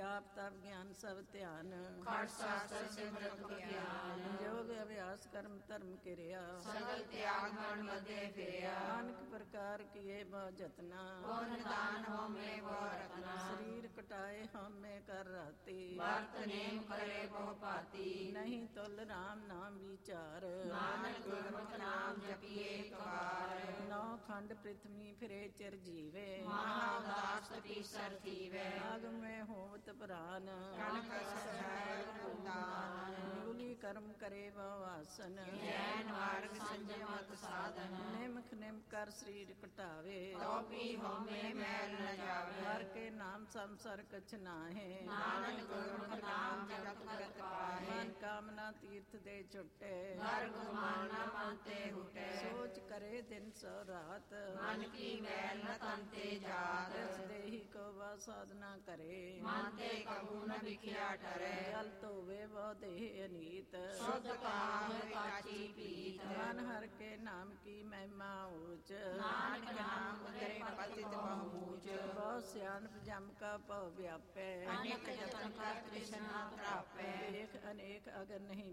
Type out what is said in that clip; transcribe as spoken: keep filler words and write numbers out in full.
ਜਾਪ ਤਪ ਗਿਆਨ ਸਭ ਧਿਆਨ, ਖੜ ਸ਼ਾਸਤਰ ਸਿਮਰਤ ਗਿਆਨ, ਜੋਗ ਅਭਿਆਸ ਕਰਮ ਧਰਮ ਕਿਰਿਆ, ਸਗਲ ਤਿਆਗ ਮਨ ਮਧੇ ਫਿਰਿਆ, ਅਨਕ ਪ੍ਰਕਾਰ ਕੀਏ ਬਹੁ ਜਤਨਾ, ਪੁੰਨ ਦਾਨ ਹੋਮੇ ਬਹੁ ਰਤਨਾ, ਸਰੀਰ ਕਟਾਏ ਹਉਮੈ ਕਰ ਰਾਤੀ, ਵਰਤ ਨੇਮ ਕਰੇ ਬਹੁ ਭਾਤੀ, ਨਹੀਂ ਤੁਲ ਰਾਮ ਨਾਮ ਵਿਚਾਰ, ਨਾਨਕ ਗੁਰਮੁਖ ਨਾਮ ਜਪੀਏ ਇੱਕ ਵਾਰ, ਨੌ ਖੰਡ ਪ੍ਰਿਥਵੀ ਫਿਰੇ ਚਿਰ ਜੀਵੇ, ਮਹਾ ਉਦਾਸ ਤੀਸਰ ਥੀਵੈ, ਆਗਮੈ ਹੋਵਤ ਪ੍ਰਾਨ, ਕਣਕ ਸਹਾਇ ਕੁੰਦਾਨ, ਨਿਗੁਲੀ ਕਰਮ ਕਰੇ ਵਾਸਨ, ਜੈਨ ਮਾਰਗ ਸੰਜਮਤ ਸਾਧਨ, ਨਿਮਖ ਨਿਮ ਕਰ ਸਰੀਰ ਕਟਾਵੇ, ਤੋਪੀ ਹੋਮੇ ਮੈਲ ਨ ਜਾਵੇ, ਹਰ ਕੇ ਨਾਮ ਸੰਸਰ ਕਛ ਨਾਹੇ, ਨਾਨਕ ਗੁਰਮੁਖ ਨਾਮ ਜਪਤ ਕਰਤ ਪਾਹੇ, ਮਨ ਕਾਮਨਾ ਤੀਰਥ ਦੇ ਛੁਟੇ, ਹਰ ਗੁਮਾਨ ਨ ਮਨ ਤੇ ਹੁਟੇ, ਸੋਚ ਕਰੇ ਦਿਨ ਸੋ ਰਾਤ, ਮਨ ਕੀ ਮੈਲ ਨ ਤਨ ਤੇ ਜਾਤ, ਤਿਸ ਦੇਹੀ ਕੋ ਵਾ ਸਾਧਨਾ ਕਰੇ, ਮਨ ਤੇ ਕਬੂ ਨ ਵਿਖਿਆ ਠਰੇ, ਜਲ ਧੋਵੇ ਬਹੁ ਦੇਹ ਅਨੀਤ, ਸ਼ੁੱਧ ਕਾਮ ਕਾਚੀ ਪੀਤ, ਮਨ ਹਰ ਕੇ ਨਾਮ ਕੀ ਮਹਿਮਾ ਊਚ, ਨਾਨਕ ਨਾਮ ਉਦਰੇ ਪਤਿਤ ਬਹੁਮੂਚ, ਬਹੁ ਸਿਆਣਪ ਜਮ ਕਾ ਭਉ ਵਿਆਪੈ, ਅਨੇਕ ਜਤਨ ਕਰ ਤ੍ਰਿਸ਼ਨਾ ਤਰਾਪੈ, ਵੇਖ ਅਨੇਕ ਅਗਰ ਨਹੀਂ